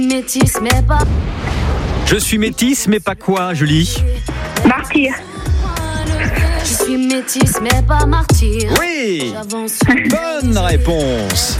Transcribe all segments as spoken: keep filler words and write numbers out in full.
Métis, mais pas... Je suis métisse, mais pas quoi, Julie? Martyr. Je suis métisse, mais pas martyr. Oui. J'avance. Bonne réponse.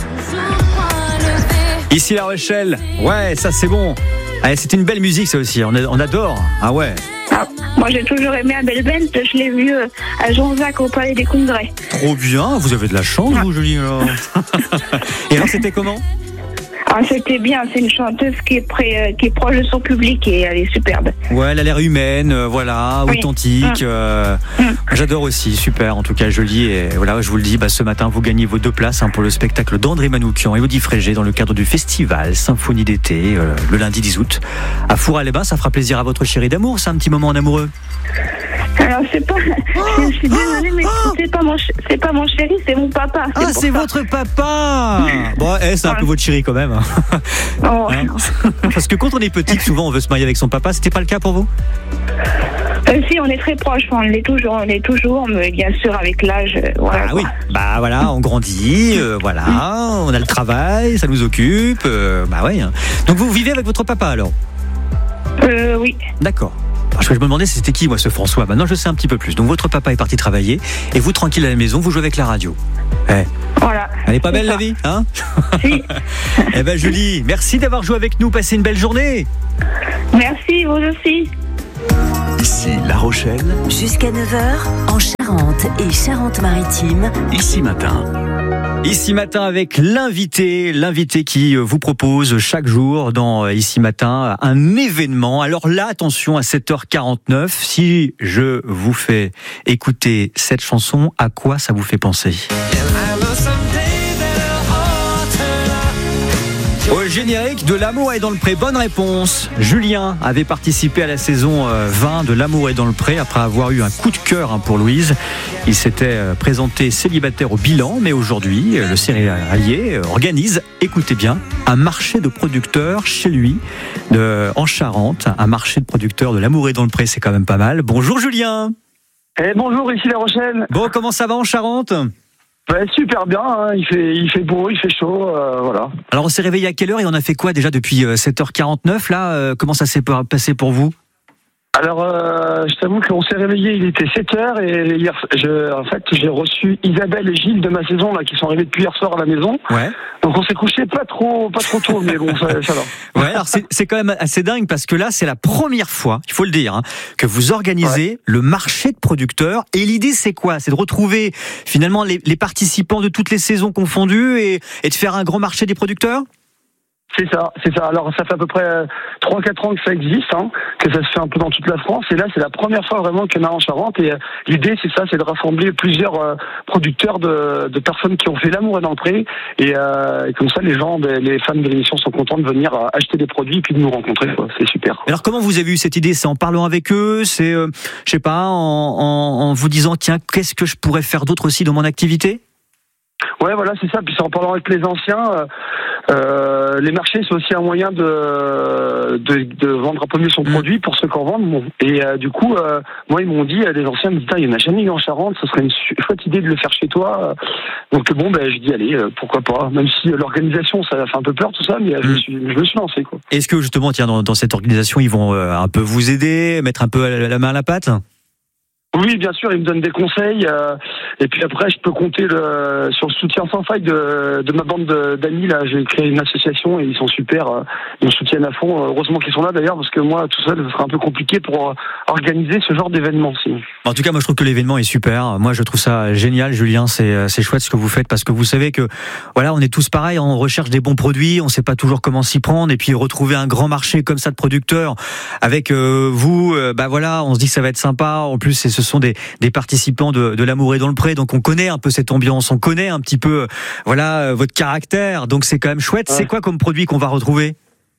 Ici La Rochelle. Ouais, ça c'est bon. Allez, c'est une belle musique ça aussi, on, a, on adore. Ah ouais. Ah, moi j'ai toujours aimé Abel Bent, je l'ai vu euh, à Jean-Jacques au Palais des Congrès. Trop bien, vous avez de la chance vous, Julie. Alors. Et alors c'était comment? Ah, c'était bien, c'est une chanteuse qui est, près, euh, qui est proche de son public et elle est superbe. Ouais, elle a l'air humaine, euh, voilà, Oui. authentique. Mmh. Euh, Mmh. J'adore aussi, super. En tout cas, je le dis et voilà, je vous le dis. Bah, ce matin, vous gagnez vos deux places hein, pour le spectacle d'André Manoukian et Audi Frégé dans le cadre du festival Symphonie d'été euh, le lundi dix août à Fourras-les-Bains. Ça fera plaisir à votre chéri d'amour. C'est un petit moment en amoureux. Alors c'est pas, je suis désolée mais c'est pas mon, ch- c'est pas mon chéri, c'est mon papa. Ah, pour c'est ça. votre papa. Bon, eh, c'est un Ouais. peu votre chéri quand même. Oh, Hein Parce que quand on est petite, souvent on veut se marier avec son papa. C'était pas le cas pour vous? euh, si on est très proches, on l'est toujours, on l'est toujours, mais bien sûr avec l'âge, euh, voilà. Ah oui, bah voilà, on grandit, euh, voilà, on a le travail, ça nous occupe, euh, bah ouais. Donc vous vivez avec votre papa alors? Euh, oui. D'accord. Parce que je me demandais c'était qui moi ce François. Maintenant je sais un petit peu plus. Donc votre papa est parti travailler et vous tranquille à la maison, vous jouez avec la radio. Eh, Voilà. elle est pas belle C'est la ça. vie, hein? Si. Eh ben Julie, merci d'avoir joué avec nous, passez une belle journée. Merci, vous aussi. Ici La Rochelle, Jusqu'à neuf heures, en Charente et Charente-Maritime. ici matin. Ici Matin avec l'invité, l'invité qui vous propose chaque jour dans Ici Matin un événement. Alors là, attention à sept heures quarante-neuf, si je vous fais écouter cette chanson, à quoi ça vous fait penser? Au générique de L'amour est dans le pré, bonne réponse. Julien avait participé à la saison vingt de L'amour est dans le pré après avoir eu un coup de cœur pour Louise. Il s'était présenté célibataire au bilan, mais aujourd'hui, le céréalier organise, écoutez bien, un marché de producteurs chez lui, de, en Charente, un marché de producteurs de L'amour est dans le pré, c'est quand même pas mal. Bonjour Julien. Eh, bonjour, ici La Rochelle. Bon, comment ça va en Charente? Ouais, super bien, hein. il, fait, il fait beau, il fait chaud, euh, voilà. Alors on s'est réveillé à quelle heure et on a fait quoi déjà depuis sept heures quarante-neuf là euh, comment ça s'est passé pour vous? Alors, euh, je t'avoue qu'on s'est réveillé, il était sept heures et hier, je, en fait, j'ai reçu Isabelle et Gilles de ma saison là qui sont arrivés depuis hier soir à la maison. Ouais. Donc on s'est couché pas trop, pas trop tôt, mais bon, ça, ça va. Ouais, alors c'est, c'est quand même assez dingue parce que là, c'est la première fois, il faut le dire, hein, que vous organisez ouais. le marché de producteurs. Et l'idée, c'est quoi? C'est de retrouver finalement les, les participants de toutes les saisons confondues et, et de faire un grand marché des producteurs? C'est ça, c'est ça. Alors ça fait à peu près trois quatre ans que ça existe, hein, que ça se fait un peu dans toute la France. Et là, c'est la première fois vraiment qu'il y en a en Charente. Et euh, l'idée, c'est ça, c'est de rassembler plusieurs euh, producteurs de, de personnes qui ont fait l'amour et dans le pré. Et, euh, et comme ça, les gens, les fans de l'émission sont contents de venir euh, acheter des produits et puis de nous rencontrer. Quoi. C'est super. Alors comment vous avez eu cette idée? C'est en parlant avec eux? C'est, euh, je sais pas, en, en, en vous disant tiens, qu'est-ce que je pourrais faire d'autre aussi dans mon activité? Ouais, voilà, c'est ça. Puis c'est en parlant avec les anciens. Euh, euh, les marchés, c'est aussi un moyen de, de, de vendre un peu mieux son mmh. produit pour ceux qui en vendent. Bon. Et euh, du coup, euh, moi, ils m'ont dit, les anciens me disent, il n'y en a jamais eu en Charente, ce serait une chouette idée de le faire chez toi. Donc bon, ben, je dis, allez, pourquoi pas. Même si l'organisation, ça fait un peu peur, tout ça, mais mmh. je, me suis, je me suis lancé. Quoi. Est-ce que justement, tiens, dans, dans cette organisation, ils vont euh, un peu vous aider, mettre un peu la, la main à la pâte? Oui, bien sûr, ils me donnent des conseils. Euh, et puis après, je peux compter le, sur le soutien sans faille de, de ma bande de, d'amis. Là, j'ai créé une association et ils sont super. Euh, ils me soutiennent à fond. Heureusement qu'ils sont là d'ailleurs, parce que moi, tout seul, ce serait un peu compliqué pour euh, organiser ce genre d'événement aussi. En tout cas, moi, je trouve que l'événement est super. Moi, je trouve ça génial, Julien. C'est, c'est chouette ce que vous faites parce que vous savez que, voilà, on est tous pareils. On recherche des bons produits. On sait pas toujours comment s'y prendre. Et puis, retrouver un grand marché comme ça de producteurs avec euh, vous, euh, bah voilà, on se dit que ça va être sympa. En plus, c'est ce sont des, des participants de, de L'amour est dans le pré, donc on connaît un peu cette ambiance, on connaît un petit peu, voilà, votre caractère, donc c'est quand même chouette. Ouais. C'est quoi comme produit qu'on va retrouver?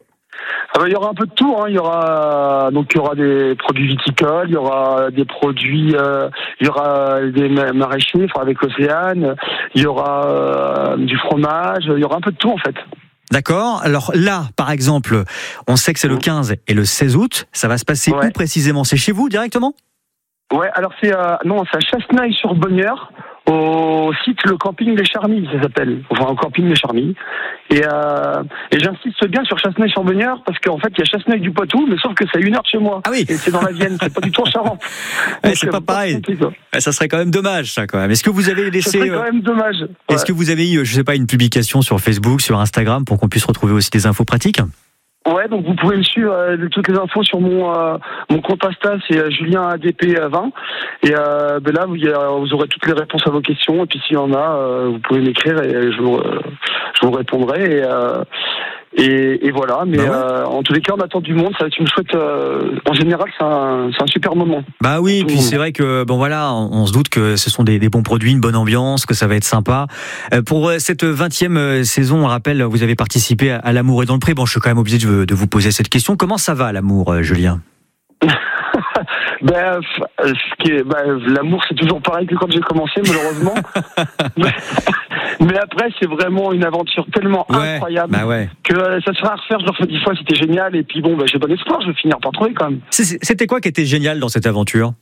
Ah bah, il y aura un peu de tout, hein. Il y aura donc il y aura des produits viticoles, il y aura des produits, euh, il y aura des maraîchers, enfin avec Océane, il y aura euh, du fromage, il y aura un peu de tout en fait. D'accord. Alors là, par exemple, on sait que c'est le quinze et le seize août. Ça va se passer ouais. où précisément? C'est chez vous directement? Ouais, alors c'est euh, non, c'est à Chasseneuil-sur-Bonnieure, au site Le Camping des Charmilles, ça s'appelle. Enfin, au Camping des Charmilles. Et, euh, et j'insiste bien sur Chasseneuil-Chambonnières parce qu'en fait, il y a Chasseneuil du Poitou, mais sauf que c'est à une heure de chez moi. Ah oui. Et c'est dans la Vienne, c'est pas du tout en Charente. Ouais, c'est pas pareil. Pas ça serait quand même dommage, ça, quand même. Est-ce que vous avez laissé. Ça serait quand même dommage. Ouais. Est-ce que vous avez eu, je sais pas, une publication sur Facebook, sur Instagram pour qu'on puisse retrouver aussi des infos pratiques? Ouais, donc vous pouvez me suivre euh, toutes les infos sur mon euh, mon compte Insta, c'est euh, Julien A D P vingt. Et euh, ben là, vous, vous aurez toutes les réponses à vos questions. Et puis s'il y en a, euh, vous pouvez m'écrire et je vous, euh, je vous répondrai. Et, euh, et, et voilà. Mais bah ouais. euh, en tous les cas, on attend du monde. Ça va être une chouette. Euh, en général, c'est un, c'est un super moment. Bah oui. Et puis c'est vrai que bon voilà, on, on se doute que ce sont des, des bons produits, une bonne ambiance, que ça va être sympa. Euh, pour cette vingtième saison, on rappelle, vous avez participé à, à l'Amour est dans le pré. Bon, je suis quand même obligé de, de vous poser cette question. Comment ça va l'Amour, euh, Julien? Ben, ce qui est, ben, l'amour, c'est toujours pareil que quand j'ai commencé, malheureusement. mais, mais après, c'est vraiment une aventure tellement ouais, incroyable bah ouais. que ça sera à refaire. Je le refais dix fois, c'était génial. Et puis bon, ben, j'ai bon espoir, je vais finir par trouver quand même. C'était quoi qui était génial dans cette aventure?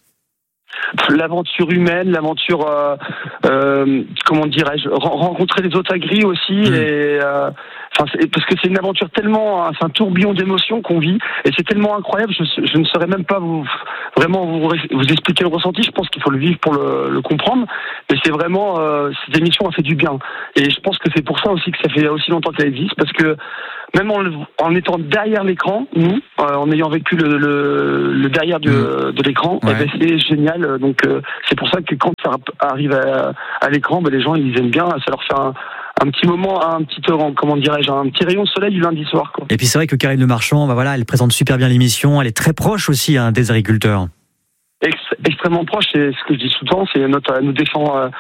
L'aventure humaine, l'aventure, euh, euh, comment dirais-je, rencontrer les autres agris aussi, mmh. et euh, enfin, parce que c'est une aventure tellement, c'est un tourbillon d'émotions qu'on vit, et c'est tellement incroyable, je, je ne saurais même pas vous vraiment vous, vous expliquer le ressenti. Je pense qu'il faut le vivre pour le, le comprendre, mais c'est vraiment euh, cette émission a fait du bien, et je pense que c'est pour ça aussi que ça fait aussi longtemps qu'elle existe, parce que même en, en étant derrière l'écran, nous, euh, en ayant vécu le, le, le derrière de, mmh. de l'écran, ouais. eh ben, c'est génial. Donc euh, c'est pour ça que quand ça arrive à, à l'écran, ben, les gens ils aiment bien. Ça leur fait un, un petit moment, un petit comment dirais-je, un petit rayon de soleil du lundi soir, quoi. Et puis c'est vrai que Karine Le Marchand, bah voilà, elle présente super bien l'émission. Elle est très proche aussi hein, des agriculteurs. Ex- extrêmement proche, c'est ce que je dis tout le temps. C'est notre, elle nous défend. Euh,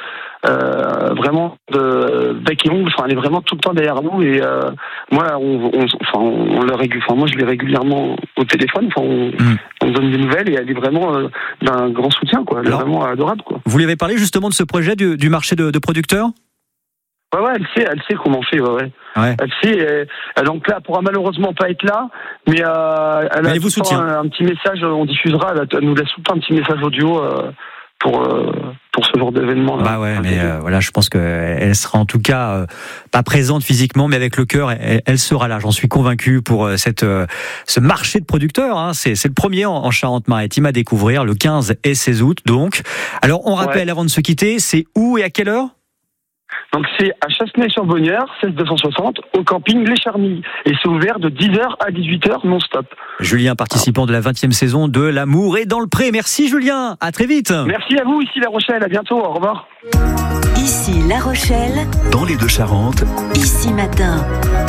Euh, vraiment de bec et ongle, enfin elle est vraiment tout le temps derrière nous et euh, moi on, on, enfin on le régule, enfin moi je l'ai régulièrement au téléphone, enfin on, mm. on donne des nouvelles et elle est vraiment euh, d'un grand soutien quoi, elle Alors, est vraiment adorable quoi. Vous lui avez parlé justement de ce projet du, du marché de, de producteurs? Ouais ouais, elle sait, elle sait comment on fait, ouais ouais. ouais. Elle sait, elle, elle donc là elle pourra malheureusement pas être là, mais euh, elle mais a elle vous soutient. Un, un petit message, on diffusera, elle, elle nous laisse tout le temps un petit message audio. Euh, pour euh, pour ce genre d'événement là. Bah ouais, mais euh, voilà, je pense que elle sera en tout cas euh, pas présente physiquement, mais avec le cœur, elle, elle sera là. J'en suis convaincu pour euh, cette euh, ce marché de producteurs. Hein. C'est c'est le premier en, en Charente-Maritime à découvrir le quinze et seize août. Donc, alors on rappelle ouais. avant de se quitter, c'est où et à quelle heure? Donc c'est à Chasseneuil-Chambonnières, seize deux cent soixante, au camping Les Charmilles. Et c'est ouvert de dix heures à dix-huit heures non-stop. Julien, participant de la vingtième saison de l'Amour est dans le pré. Merci Julien, à très vite. Merci à vous, ici La Rochelle, à bientôt, au revoir. Ici La Rochelle, dans les Deux-Charentes, Ici Matin.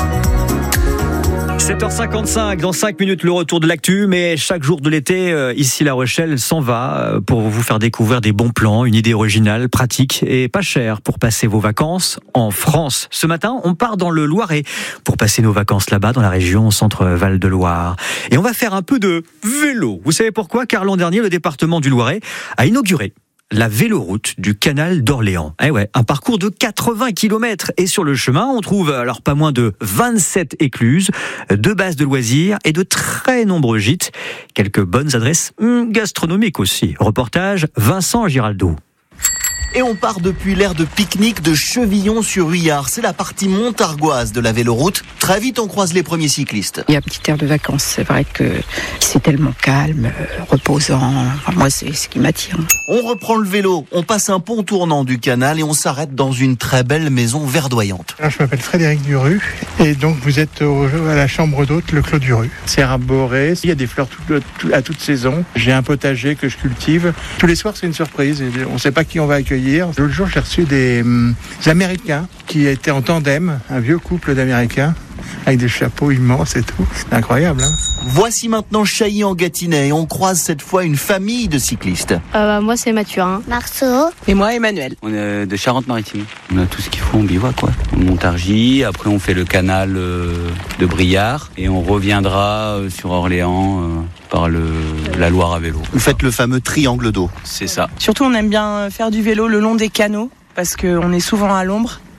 sept heures cinquante-cinq, dans cinq minutes le retour de l'actu, mais chaque jour de l'été, euh, ici La Rochelle s'en va euh, pour vous faire découvrir des bons plans, une idée originale, pratique et pas chère pour passer vos vacances en France. Ce matin, on part dans le Loiret pour passer nos vacances là-bas dans la région Centre-Val de Loire. Et on va faire un peu de vélo. Vous savez pourquoi? Car l'an dernier, le département du Loiret a inauguré la véloroute du canal d'Orléans. Eh ouais, un parcours de quatre-vingts kilomètres. Et sur le chemin, on trouve alors pas moins de vingt-sept écluses, deux bases de loisirs et de très nombreux gîtes. Quelques bonnes adresses gastronomiques aussi. Reportage Vincent Giraldo. Et on part depuis l'aire de pique-nique de Chevillon-sur-Huyard. C'est la partie montargoise de la véloroute. Très vite, on croise les premiers cyclistes. Il y a un petit air de vacances. C'est vrai que c'est tellement calme, reposant. Enfin, moi, c'est ce qui m'attire. On reprend le vélo. On passe un pont tournant du canal et on s'arrête dans une très belle maison verdoyante. Alors, je m'appelle Frédéric Duru et donc vous êtes au, à la chambre d'hôte Le Clos Duru. C'est arboré. Il y a des fleurs tout, tout, à toute saison. J'ai un potager que je cultive. Tous les soirs, c'est une surprise. On ne sait pas qui on va accueillir. L'autre jour, j'ai reçu des, hum, des Américains qui étaient en tandem, un vieux couple d'Américains, avec des chapeaux immenses et tout. C'est incroyable, hein. Voici maintenant Chailly en Gâtinais et on croise cette fois une famille de cyclistes. Euh, bah, moi, c'est Mathurin. Marceau. Et moi, Emmanuel. On est de Charente-Maritime. On a tout ce qu'il faut, on bivouac, quoi. On monte Argy, après on fait le canal de Briard et on reviendra sur Orléans par le, la Loire à vélo. Vous faites le fameux triangle d'eau. C'est ça. Surtout, on aime bien faire du vélo le long des canaux parce qu'on est souvent à l'ombre.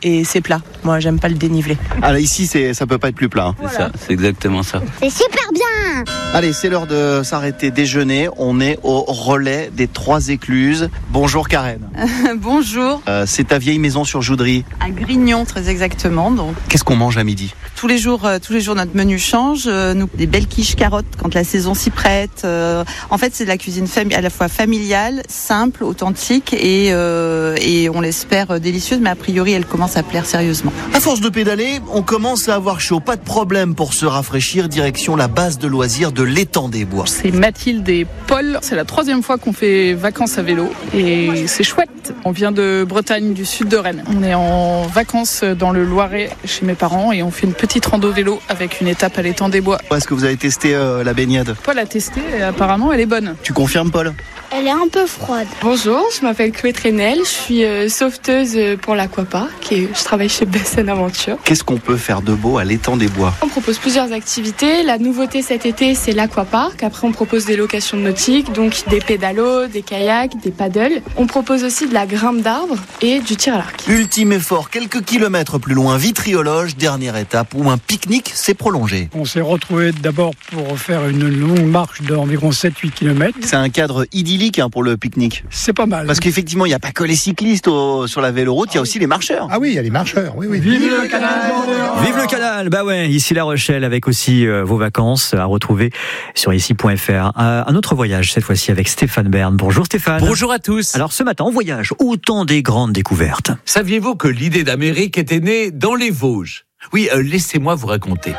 et c'est plat. Moi, j'aime pas le dénivelé. Alors ici, c'est, ça peut pas être plus plat. Hein. C'est ça, c'est exactement ça. C'est super bien. Allez, c'est l'heure de s'arrêter déjeuner. On est au relais des Trois Écluses. Bonjour Karen. Bonjour. Euh, c'est ta vieille maison sur Joudry. À Grignon, très exactement. Donc, qu'est-ce qu'on mange à midi? tous les jours, euh, tous les jours, notre menu change. Euh, nous, des belles quiches carottes quand la saison s'y prête. Euh, en fait, c'est de la cuisine fami- à la fois familiale, simple, authentique et, euh, et on l'espère délicieuse. Mais a priori, elle commence à plaire sérieusement. À force de pédaler, on commence à avoir chaud. Pas de problème pour se rafraîchir. Direction la base de loisirs de l'étang des Bois. C'est Mathilde et Paul. C'est la troisième fois qu'on fait vacances à vélo et c'est chouette. On vient de Bretagne, du sud de Rennes. On est en vacances dans le Loiret chez mes parents et on fait une petite rando vélo avec une étape à l'étang des Bois. Est-ce que vous avez testé euh, la baignade? Paul a testé et apparemment elle est bonne. Tu confirmes, Paul? Elle est un peu froide. Bonjour, je m'appelle Chloé Trenel, je suis euh, sauveteuse pour l'Aquapark et je travaille chez Bassin Aventure. Qu'est-ce qu'on peut faire de beau à l'étang des Bois? On propose plusieurs activités. La nouveauté cet été, c'est l'Aquapark. Après, on propose des locations nautiques, donc des pédalos, des kayaks, des paddles. On propose aussi de la grimpe d'arbres et du tir à l'arc. Ultime effort, quelques kilomètres plus loin, Vitriologe, dernière étape où un pique-nique s'est prolongé. On s'est retrouvés d'abord pour faire une longue marche d'environ sept à huit kilomètres. C'est un cadre idyllique hein, pour le pique-nique. C'est pas mal. Parce qu'effectivement, il n'y a pas que les cyclistes au, sur la véloroute, il y a aussi les marcheurs. Ah oui, il y a les marcheurs, oui, oui. Vive le canal! Vive le canal! Bah ouais, ici La Rochelle avec aussi euh, vos vacances à retrouver sur ici point f r. Euh, un autre voyage, cette fois-ci avec Stéphane Bern. Bonjour Stéphane. Bonjour à tous. Alors ce matin, on voyage, autant des grandes découvertes. Saviez-vous que l'idée d'Amérique était née dans les Vosges? Oui, euh, laissez-moi vous raconter.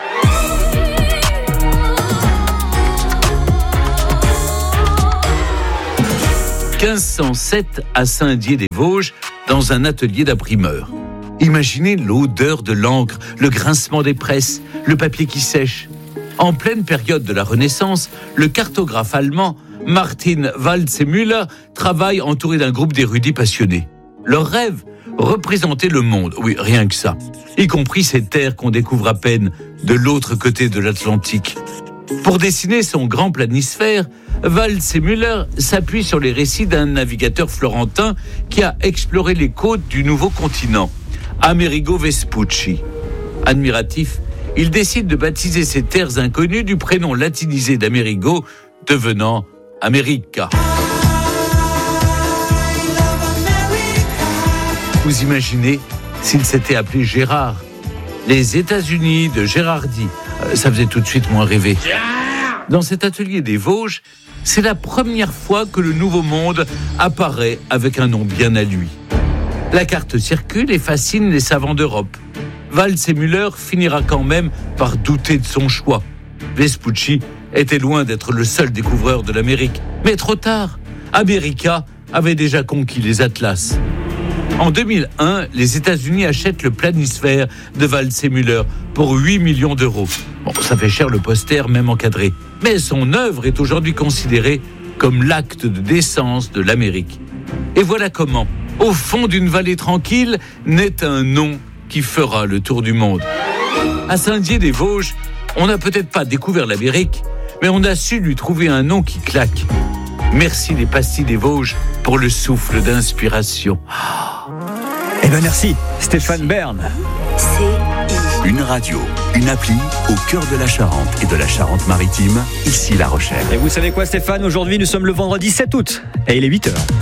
quinze cent sept à Saint-Dié-des-Vosges, dans un atelier d'imprimeur. Imaginez l'odeur de l'encre, le grincement des presses, le papier qui sèche. En pleine période de la Renaissance, le cartographe allemand Martin Waldseemüller travaille entouré d'un groupe d'érudits passionnés. Leur rêve, représenter le monde, oui, rien que ça, y compris ces terres qu'on découvre à peine de l'autre côté de l'Atlantique. Pour dessiner son grand planisphère, Waldseemüller s'appuie sur les récits d'un navigateur florentin qui a exploré les côtes du nouveau continent, Amerigo Vespucci. Admiratif, il décide de baptiser ces terres inconnues du prénom latinisé d'Amerigo, devenant America. Vous imaginez s'il s'était appelé Gérard? Les États-Unis de Gérardi, ça faisait tout de suite moins rêver. Dans cet atelier des Vosges, c'est la première fois que le Nouveau Monde apparaît avec un nom bien à lui. La carte circule et fascine les savants d'Europe. Waldseemüller finira quand même par douter de son choix. Vespucci était loin d'être le seul découvreur de l'Amérique. Mais trop tard, America avait déjà conquis les Atlas. En deux mille un, les États-Unis achètent le planisphère de Waldseemüller pour huit millions d'euros. Bon, ça fait cher le poster, même encadré. Mais son œuvre est aujourd'hui considérée comme l'acte de décence de l'Amérique. Et voilà comment, au fond d'une vallée tranquille, naît un nom qui fera le tour du monde. À Saint-Dié-des-Vosges, on n'a peut-être pas découvert l'Amérique, mais on a su lui trouver un nom qui claque. Merci les pastilles des Vosges pour le souffle d'inspiration. Eh ben merci, Stéphane Bern. Une radio, une appli au cœur de la Charente et de la Charente-Maritime, ici La Rochelle. Et vous savez quoi Stéphane, aujourd'hui nous sommes le vendredi sept août et il est huit heures.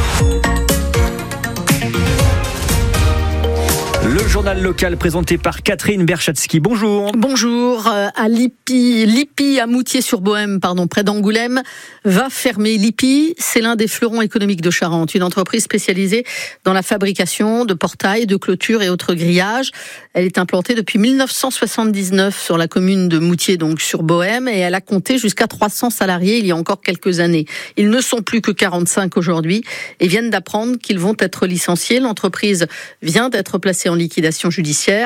Le journal local présenté par Catherine Berchatsky. Bonjour. Bonjour. À Lippi, Lippi à Moutier-sur-Bohème, pardon, près d'Angoulême, va fermer. Lippi, c'est l'un des fleurons économiques de Charente, une entreprise spécialisée dans la fabrication de portails, de clôtures et autres grillages. Elle est implantée depuis dix-neuf cent soixante-dix-neuf sur la commune de Moutier, donc sur Bohème, et elle a compté jusqu'à trois cents salariés il y a encore quelques années. Ils ne sont plus que quarante-cinq aujourd'hui et viennent d'apprendre qu'ils vont être licenciés. L'entreprise vient d'être placée en liquidation judiciaire.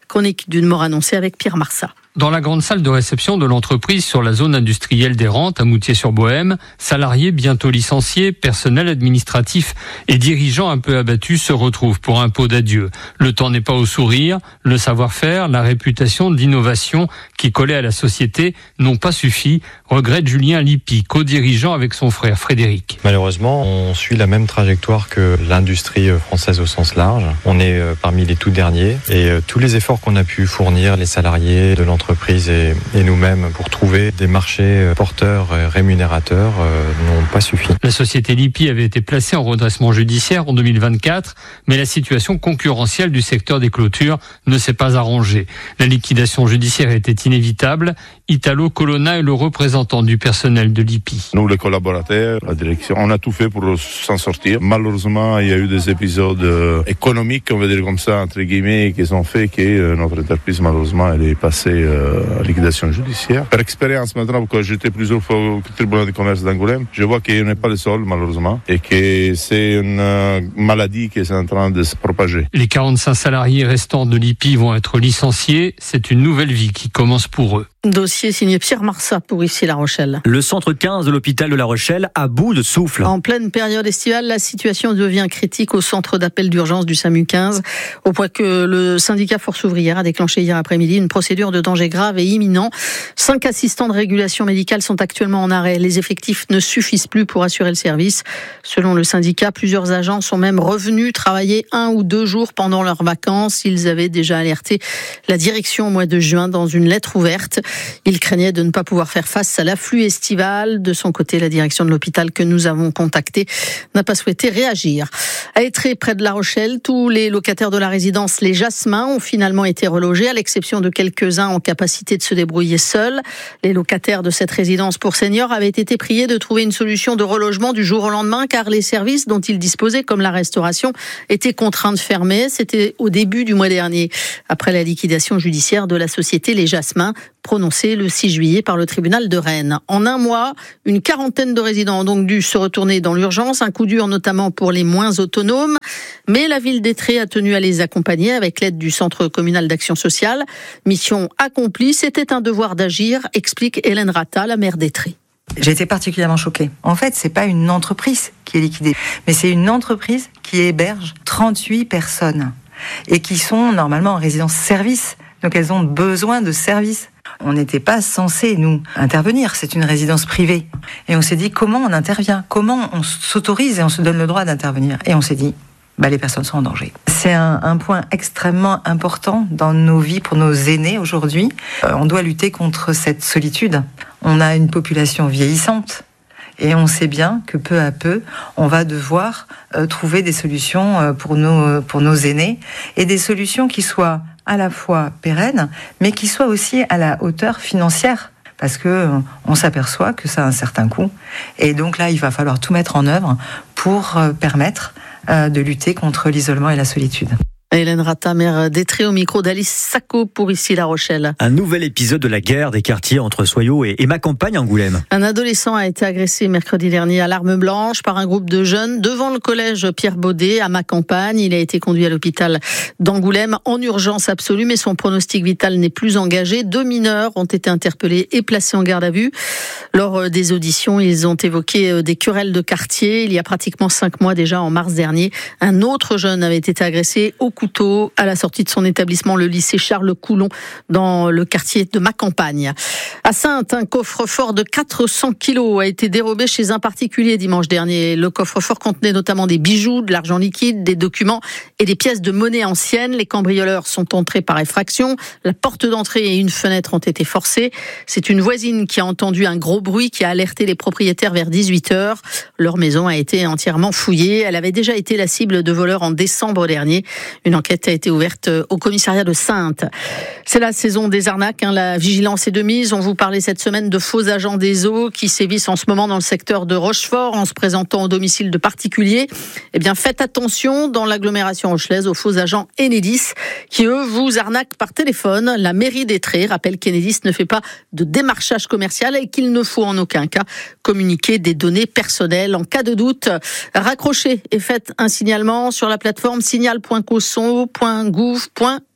Chronique d'une mort annoncée avec Pierre Marsat. Dans la grande salle de réception de l'entreprise sur la zone industrielle des Rentes à Moutier-sur-Bohème, salariés bientôt licenciés, personnel administratif et dirigeants un peu abattus se retrouvent pour un pot d'adieu. Le temps n'est pas au sourire, le savoir-faire, la réputation d'innovation qui collait à la société n'ont pas suffi, regrette Julien Lippi, co-dirigeant avec son frère Frédéric. Malheureusement, on suit la même trajectoire que l'industrie française au sens large. On est parmi les tout derniers et tous les efforts qu'on a pu fournir, les salariés de l'entreprise, Entreprise et, et nous-mêmes pour trouver des marchés porteurs et rémunérateurs euh, n'ont pas suffi. La société Lippi avait été placée en redressement judiciaire en deux mille vingt-quatre, mais la situation concurrentielle du secteur des clôtures ne s'est pas arrangée. La liquidation judiciaire était inévitable. Italo Colonna est le représentant du personnel de Lippi. Nous, les collaborateurs, la direction, on a tout fait pour s'en sortir. Malheureusement, il y a eu des épisodes économiques, on va dire comme ça, entre guillemets, qui ont fait que notre entreprise, malheureusement, elle est passée à liquidation judiciaire. Par expérience maintenant, quand j'étais plusieurs fois au tribunal de commerce d'Angoulême, je vois qu'on n'est pas le seul malheureusement et que c'est une maladie qui est en train de se propager. Les quarante-cinq salariés restants de Lippi vont être licenciés. C'est une nouvelle vie qui commence pour eux. Dossier signé Pierre Marsat pour ici La Rochelle. Le centre quinze de l'hôpital de La Rochelle à bout de souffle. En pleine période estivale, la situation devient critique au centre d'appel d'urgence du SAMU quinze, au point que le syndicat Force ouvrière a déclenché hier après-midi une procédure de danger grave et imminent. Cinq assistants de régulation médicale sont actuellement en arrêt. Les effectifs ne suffisent plus pour assurer le service. Selon le syndicat, plusieurs agents sont même revenus travailler un ou deux jours pendant leurs vacances. Ils avaient déjà alerté la direction au mois de juin dans une lettre ouverte. Ils craignaient de ne pas pouvoir faire face à l'afflux estival. De son côté, la direction de l'hôpital que nous avons contactée n'a pas souhaité réagir. À Étré, près de La Rochelle, tous les locataires de la résidence Les Jasmins ont finalement été relogés, à l'exception de quelques-uns en capacité de se débrouiller seuls. Les locataires de cette résidence pour seniors avaient été priés de trouver une solution de relogement du jour au lendemain, car les services dont ils disposaient, comme la restauration, étaient contraints de fermer. C'était au début du mois dernier, après la liquidation judiciaire de la société Les Jasmins, prononcée le six juillet par le tribunal de Rennes. En un mois, une quarantaine de résidents ont donc dû se retourner dans l'urgence, un coup dur notamment pour les moins autonomes, mais la ville d'Étré a tenu à les accompagner avec l'aide du Centre communal d'action sociale. Mission accomplie, c'était un devoir d'agir, explique Hélène Rata, la maire d'Étré. J'ai été particulièrement choquée. En fait, c'est pas une entreprise qui est liquidée, mais c'est une entreprise qui héberge trente-huit personnes et qui sont normalement en résidence-service. Donc elles ont besoin de services. On n'était pas censé, nous, intervenir. C'est une résidence privée. Et on s'est dit, comment on intervient ? Comment on s'autorise et on se donne le droit d'intervenir ? Et on s'est dit, bah, les personnes sont en danger. C'est un, un point extrêmement important dans nos vies pour nos aînés aujourd'hui. Euh, on doit lutter contre cette solitude. On a une population vieillissante. Et on sait bien que peu à peu, on va devoir euh, trouver des solutions euh, pour nos, pour nos aînés. Et des solutions qui soient à la fois pérennes, mais qui soient aussi à la hauteur financière. Parce que euh, on s'aperçoit que ça a un certain coût. Et donc là, il va falloir tout mettre en œuvre pour euh, permettre euh, de lutter contre l'isolement et la solitude. Hélène Rata, maire d'Étré, au micro d'Alice Sacco pour ici La Rochelle. Un nouvel épisode de la guerre des quartiers entre Soyaux et, et ma campagne Angoulême. Un adolescent a été agressé mercredi dernier à l'arme blanche par un groupe de jeunes devant le collège Pierre Baudet à ma campagne. Il a été conduit à l'hôpital d'Angoulême en urgence absolue, mais son pronostic vital n'est plus engagé. Deux mineurs ont été interpellés et placés en garde à vue. Lors des auditions, ils ont évoqué des querelles de quartier. Il y a pratiquement cinq mois déjà, en mars dernier, un autre jeune avait été agressé au couteau à la sortie de son établissement, le lycée Charles Coulon, dans le quartier de ma campagne. À Saintes, un coffre-fort de quatre cents kilos a été dérobé chez un particulier dimanche dernier. Le coffre-fort contenait notamment des bijoux, de l'argent liquide, des documents et des pièces de monnaie anciennes. Les cambrioleurs sont entrés par effraction. La porte d'entrée et une fenêtre ont été forcées. C'est une voisine qui a entendu un gros bruit qui a alerté les propriétaires vers dix-huit heures. Leur maison a été entièrement fouillée. Elle avait déjà été la cible de voleurs en décembre dernier. Une enquête a été ouverte au commissariat de Saintes. C'est la saison des arnaques, hein. La vigilance est de mise. On vous parlait cette semaine de faux agents des eaux qui sévissent en ce moment dans le secteur de Rochefort en se présentant au domicile de particuliers. Eh bien, faites attention dans l'agglomération rochelaise aux faux agents Enedis qui, eux, vous arnaquent par téléphone. La mairie d'Étré rappelle qu'Enedis ne fait pas de démarchage commercial et qu'il ne faut en aucun cas communiquer des données personnelles. En cas de doute, raccrochez et faites un signalement sur la plateforme signal point cosson point gouv point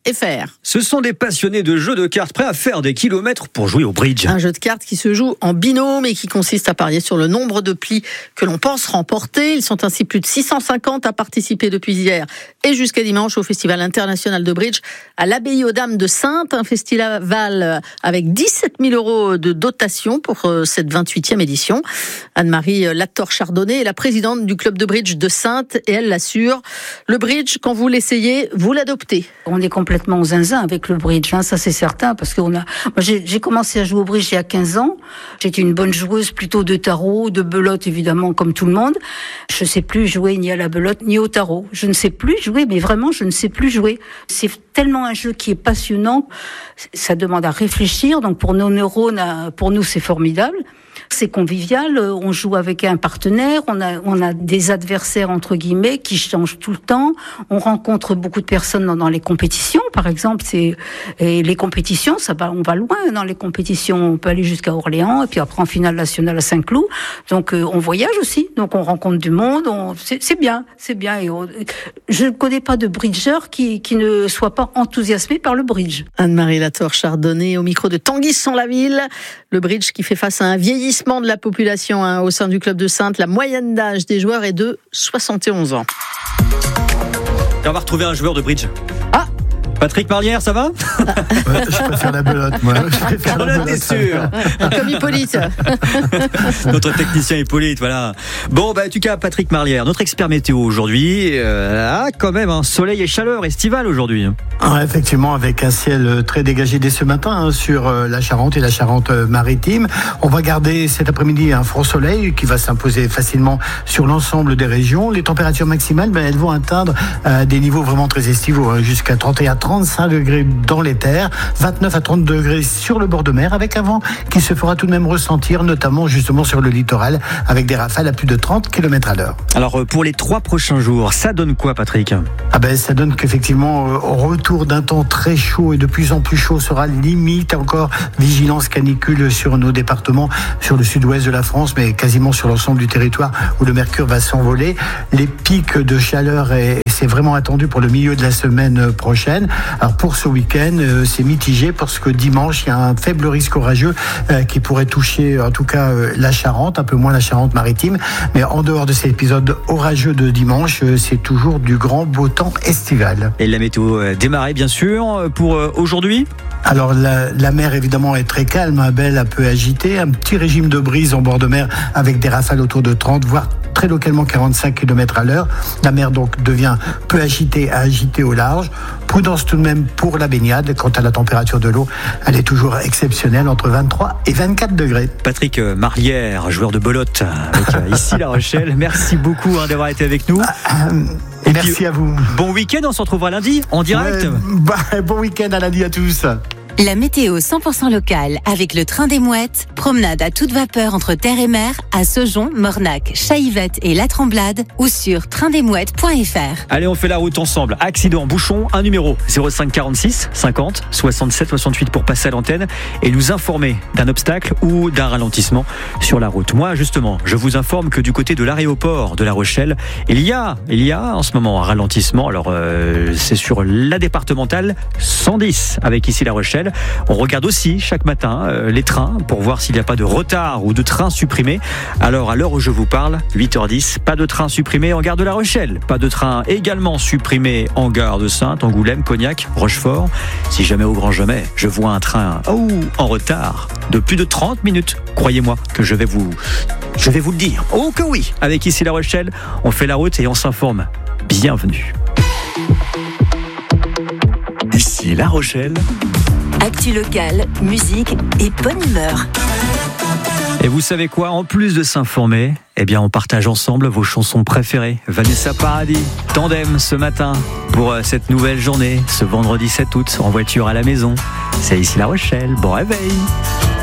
F R. Ce sont des passionnés de jeux de cartes prêts à faire des kilomètres pour jouer au bridge. Un jeu de cartes qui se joue en binôme et qui consiste à parier sur le nombre de plis que l'on pense remporter. Ils sont ainsi plus de six cent cinquante à participer depuis hier et jusqu'à dimanche au Festival international de bridge à l'Abbaye aux Dames de Saintes. Un festival avec dix-sept mille euros de dotation pour cette vingt-huitième édition. Anne-Marie Lator-Chardonnay est la présidente du club de bridge de Saintes et elle l'assure, le bridge, quand vous l'essayez, vous l'adoptez. On est complètement aux zinzin avec le bridge, hein, ça c'est certain, parce qu'on a. Moi, j'ai, j'ai commencé à jouer au bridge il y a quinze ans. J'étais une bonne joueuse plutôt de tarot, de belote évidemment comme tout le monde. Je sais plus jouer ni à la belote ni au tarot. Je ne sais plus jouer, mais vraiment je ne sais plus jouer. C'est tellement un jeu qui est passionnant. Ça demande à réfléchir, donc pour nos neurones, pour nous c'est formidable. C'est convivial, on joue avec un partenaire, on a, on a des adversaires entre guillemets qui changent tout le temps. On rencontre beaucoup de personnes dans, dans les compétitions, par exemple. C'est, et les compétitions, ça va, on va loin dans les compétitions. On peut aller jusqu'à Orléans et puis après en finale nationale à Saint-Cloud. Donc euh, on voyage aussi, donc on rencontre du monde. On, c'est, c'est bien, c'est bien. Et on, je ne connais pas de bridgeur qui, qui ne soit pas enthousiasmé par le bridge. Anne-Marie Lator-Chardonnay au micro de Tanguy Sans-la-Ville. Le bridge qui fait face à un vieillissement de la population hein, au sein du club de Saintes. La moyenne d'âge des joueurs est de soixante et onze ans. Et on va retrouver un joueur de bridge. Ah Patrick Marlière, ça va? Ouais, je préfère la belote, moi. Je préfère la belote, t'es sûr. Ouais, comme Hippolyte. Notre technicien Hippolyte, voilà. Bon, bah, en tout cas, Patrick Marlière, notre expert météo aujourd'hui, euh, a quand même un soleil et chaleur estival aujourd'hui. Ouais, effectivement, avec un ciel très dégagé dès ce matin hein, sur euh, la Charente et la Charente-Maritime. On va garder cet après-midi un franc soleil qui va s'imposer facilement sur l'ensemble des régions. Les températures maximales, ben, elles vont atteindre euh, des niveaux vraiment très estivaux, hein, jusqu'à trente et un à trente-cinq degrés dans les terres, vingt-neuf à trente degrés sur le bord de mer, avec un vent qui se fera tout de même ressentir, notamment justement sur le littoral, avec des rafales à plus de trente kilomètres à l'heure. Alors pour les trois prochains jours, ça donne quoi, Patrick? Ah ben ça donne qu'effectivement, au retour d'un temps très chaud et de plus en plus chaud sera limite encore vigilance canicule sur nos départements, sur le sud-ouest de la France, mais quasiment sur l'ensemble du territoire où le mercure va s'envoler. Les pics de chaleur, et c'est vraiment attendu pour le milieu de la semaine prochaine. Alors pour ce week-end, euh, c'est mitigé parce que dimanche, il y a un faible risque orageux euh, qui pourrait toucher en tout cas euh, la Charente, un peu moins la Charente-Maritime. Mais en dehors de cet épisode orageux de dimanche, euh, c'est toujours du grand beau temps estival. Et la météo euh, démarrée bien sûr pour euh, aujourd'hui. Alors la, la mer évidemment est très calme, hein, belle, un peu agitée, un petit régime de brise en bord de mer avec des rafales autour de trente, voire très localement quarante-cinq kilomètres à l'heure. La mer donc devient peu agitée à agitée au large. Prudence tout de même pour la baignade. Quant à la température de l'eau, elle est toujours exceptionnelle, entre vingt-trois et vingt-quatre degrés. Patrick Marlière, joueur de belote avec ici La Rochelle. Merci beaucoup hein, d'avoir été avec nous. Ah, euh, et merci puis, à vous. Bon week-end, on se retrouvera lundi en direct. Ouais, bah, bon week-end, à lundi à tous. La météo cent pour cent locale avec le train des Mouettes. Promenade à toute vapeur entre terre et mer à Saujon, Mornac, Chaillevette et La Tremblade ou sur train des mouettes point f r. Allez, on fait la route ensemble. Accident, bouchon, un numéro zéro cinq quarante-six cinquante soixante-sept soixante-huit pour passer à l'antenne et nous informer d'un obstacle ou d'un ralentissement sur la route. Moi, justement, je vous informe que du côté de l'aéroport de La Rochelle, il y a, il y a en ce moment un ralentissement. Alors, euh, c'est sur la départementale cent dix avec ici La Rochelle. On regarde aussi chaque matin euh, les trains pour voir s'il n'y a pas de retard ou de train supprimé. Alors à l'heure où je vous parle, huit heures dix, pas de train supprimé en gare de La Rochelle, pas de train également supprimé en gare de Saintes, Angoulême, Cognac, Rochefort. Si jamais au grand jamais, je vois un train oh, en retard de plus de trente minutes, croyez-moi que je vais vous je vais vous le dire. Oh que oui, avec ici La Rochelle, on fait la route et on s'informe. Bienvenue. Ici La Rochelle. Actu locale, musique et bonne humeur. Et vous savez quoi? En plus de s'informer, eh bien on partage ensemble vos chansons préférées. Vanessa Paradis, Tandem ce matin pour cette nouvelle journée, ce vendredi sept août, en voiture à la maison. C'est ici La Rochelle. Bon réveil.